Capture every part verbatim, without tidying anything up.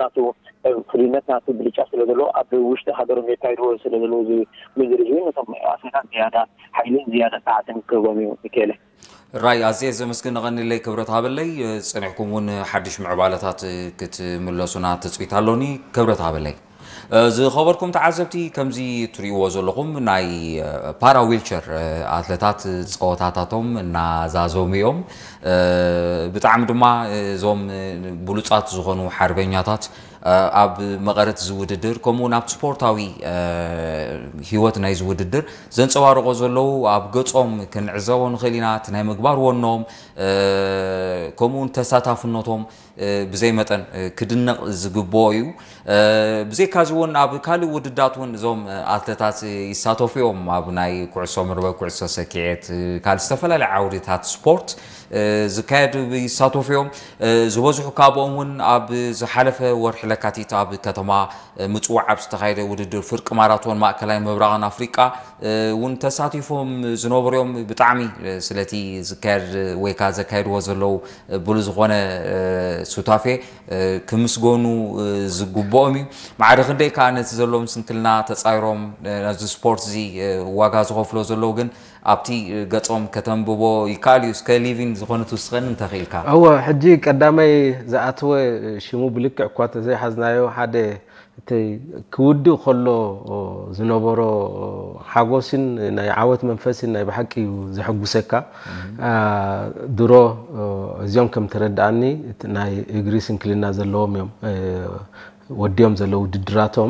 ناتو فرينات ناتو بليشة سلدلو أبي وش تحضروا ميتايرو سلدلو زي مدرجين مثلا أصلا زيادة حيلين زيادة ساعتين كوامي مكيله راي عزيز مسكين غني لي كبرت هابلي صنعكم ون حدش معبالتات كت ملسونا تسبيت هالوني كبرت هابلي زي خبركم تعزبتي كمزي تريو زلكم ناي بارا ويلشر اتلتات صوتاتاتهم نا زازوميوم بتعم دما زوم بلوصات زغونو حربኛታት ኣብ መቐረት ዝውድድር ከምኡ ናብ ስፖርታዊ ህይወት ናይ ዝውድድር ዘንጸባርቆ ዘለው ኣብ ገጾም ክንዕዘቦ ንኽእል ኢና እቲ ናይ ምግባር ወኖም ከምኡ ተሳታፍነቶም ብዘይ መጠን ክድነቕ ዝግብኦ እዩ ብዘይ ካዝውን ኣብ ካልእ ውድዳት እውን እዞም ኣትሌታት ይሳተፉ እዮም ኣብ ናይ ኩዕሶ መርበብ ኩዕሶ ሰኪዔት ካልእ ዝተፈላለዩ ዓውድታት ስፖርት ዝካየድ ይሳተፉ እዮም ዝበዝሑ ካብኦም እውን ኣብ ዝሓለፈ ወርሒ ለካቲት ኣብ ከተማ ምጽዋዕ ኣብ ዝተኻየደ ውድድር ፍርቂ ማራቶን ማእከላይ ምብራቕን ኣፍሪቃ እውን ተሳቲፎም ዝነበሩ እዮም ብጣዕሚ ስለቲ ዝካየድ ወይ ካ ዘካየድዎ ዘለው ብሉ ዝኾነ ሱታፌ ክምስጎኑ ዝግብኦም እዩ ማዕረ ክንደይ ከዓ ነቲ ዘሎም ስንክልና ተጻይሮም ነዚ ስፖርት እዚ ዋጋ ዝኸፍሎ ዘለው ግን ኣብቲ ገጾም ከተንብቦ ይካል እዩ እስከ ሊቪን ዝኾነ ትውስኸን እንተኺልካ هو ሕጂ ቀዳማይ ዝኣተወ ሽሙ ብልክዕ እኳ ተዘይሓዝናዮ ሓደ ክውድ ከሎ ዝነበሮ ሓጎስን ናይ ዓወት መንፈስን ናይ ብሓቂ ዝሕጉሰካ ድሮ እዚኦም ከም ተረዳእኒ ናይ እግሪ ስንክልና ዘለዎም እዮም ወዲዮም ዘለው ውድድራቶም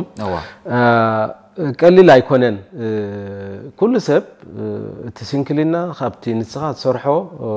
ቀሊል ኣይኮነን ኩሉ ሰብ እቲ ስንክልና ካብቲ ንስኻ ትሰርሖ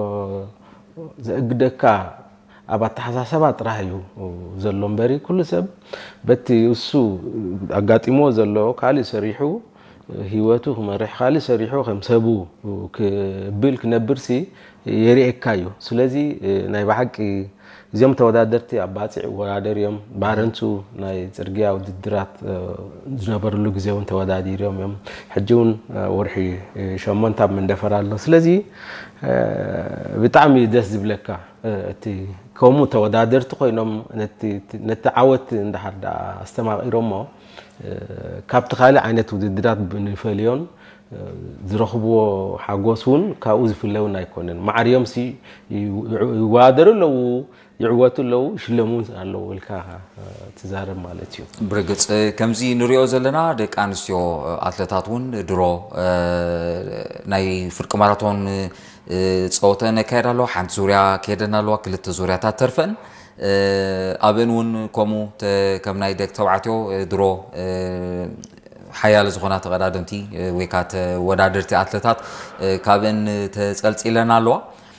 ዘእግደካ ኣብ ኣተሓሳሰባ ጥራሕ እዩ ዘሎ እምበሪ ኩሉ ሰብ በቲ እሱ ኣጋጢሞ ዘሎ ካልእ ሰሪሑ ህይወቱ ክመርሕ ካልእ ሰሪሑ ከም ሰቡ ክብል ክነብርሲ የሪኤካ እዩ ስለዚ ናይ ብሓቂ እዚኦም ተወዳደርቲ ኣብ ባፂዕ ወዳደር እዮም ባረንቱ ናይ ጽርግያ ውድድራት ዝነበሩሉ ግዜ እውን ተወዳዲሮም እዮም ሕጂ እውን ወርሒ ሸሞንተ ኣብ መንደፈር ኣሎ ስለዚ ብጣዕሚ ደስ ዝብለካ እቲ ከምኡ ተወዳደርቲ ኮይኖም ነቲ ነቲ ዓወት እንዳሓርዳ ኣስተማቒሮሞ ካብቲ ካልእ ዓይነት ውድድራት ብንፈልዮን ዝረኽብዎ ሓጎስ እውን ካብኡ ዝፍለውን ኣይኮነን ማዕርዮም ሲ ይዋደሩ ኣለው ይዕወቱ ኣለው ሽለሙ ኣለው ኢልካ ትዛረብ ማለት እዩ ብርግጽ ከምዚ ንሪኦ ዘለና ደቂ ኣንስትዮ ኣትሌታት እውን ድሮ ናይ ፍርቂ ማራቶን ጸወተ ነካየድ ኣለዋ ሓንቲ ዙርያ ከየደን ኣለዋ ክልተ ዙርያታት ተርፈን ኣብን እውን ከምኡ ከም ናይ ደቂ ተባዕትዮ ድሮ ሓያል ዝኾና ተቐዳደምቲ ወይ ከዓ ተወዳደርቲ ኣትሌታት ካብን ተጸልጺለን ኣለዋ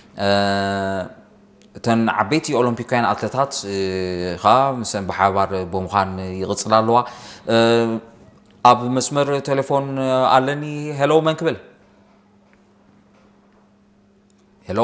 እተን ዓበይቲ ኦሎምፒካውያን ኣትሌታት ኻ ምስን ብሓባር ብምዃን ይቕጽላ ኣለዋ ኣብ መስመር ቴሌፎን ኣለኒ ሄሎ መን ክብል ሄሎ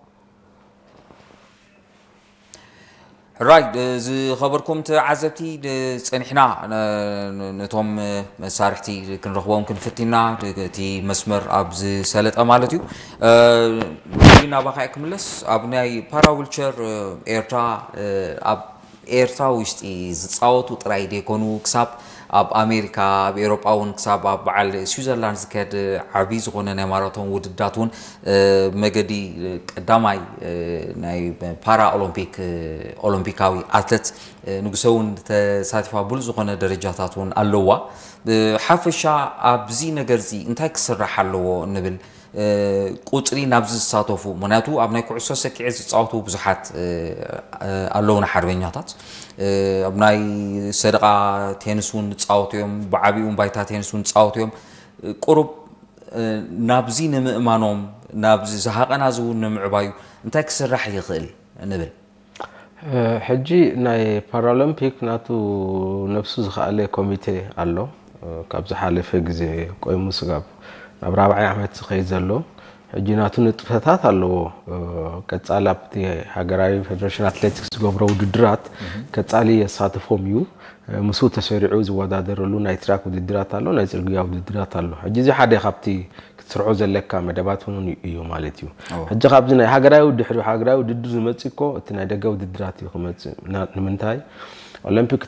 رايد زي خبركم تعزبتي صنحنا نتوم مسارحتي كنرخبهم كنفتينا تي مسمر ابز سلط مالتيو دينا باخايكم لس ابناي بارا ويلشر ايرتا اب ايرتا وشتي زصاوتو طراي ديكونو كساب اب امريكا اب اوروباون كساب اب على سويسرلاند زكاد عبي زغونه ناي ماراثون ودداتون مغدي قداماي ناي بارا اولمبيك اولمبيكاوي اتلت نغسون تساتفا بول زغونه درجاتاتون اللوا حفشا ابزي نغرزي انتاي كسرح اللو نبل قطري نابز ساتوفو مناتو ابناي كعسو سكيز صاوتو بزحات اللون حربኛታት ابناي صدقه تنسون صاوتيوم بعبيون بايتا تنسون صاوتيوم قرب نابزي نمئمانوم نابزي زحقنا زو نمعبايو انتاي كسرح يخيل نبل حجي ناي بارالمبيك ناتو نفسو زخاله كوميتي الله كابز حالفه غزي قيمو سغاب ኣብ رابعي ዓመት ዝኸይ ዘሎ ሕጂናቱ ንጥፈታት ኣለዎ ቀጻላብቲ ሃገራዊ ፌደሬሽን አትሌቲክስ ዝገብሮ ውድድራት ቀጻሊ የሳተፎም እዩ ምሱ ተሰሪዑ ዝወዳደረሉ ናይ ትራክ ውድድራት ኣሎ ናይ ጽርግያ ውድድራት ኣሎ ሕጂ እዚ ሓደ ካብቲ ክትስርዖ ዘለካ መደባት ሆኖ እዩ ማለት እዩ ሕጂ ካብዚ ናይ ሃገራዊ ውድድር ሃገራዊ ውድድር ዝመጽእኮ እቲ ናይ ደገ ውድድራት እዩ ክመጽእ ንምንታይ ኦሎምፒክ